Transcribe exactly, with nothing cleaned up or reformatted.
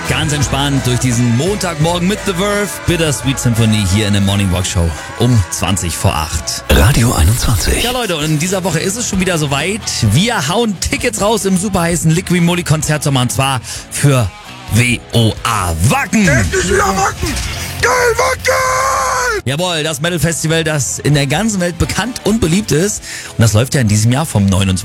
Ganz entspannt durch diesen Montagmorgen mit The Verve. Bittersweet Symphony hier in der Morning Walk Show um zwanzig vor acht. Radio einundzwanzig. Ja Leute, und in dieser Woche ist es schon wieder soweit. Wir hauen Tickets raus im super heißen Liqui Moly Konzertsommer, und zwar für W O A Wacken. Endlich wieder Wacken! Geil, Wacken! Jawohl, das Metal Festival, das in der ganzen Welt bekannt und beliebt ist. Und das läuft ja in diesem Jahr vom neunundzwanzigsten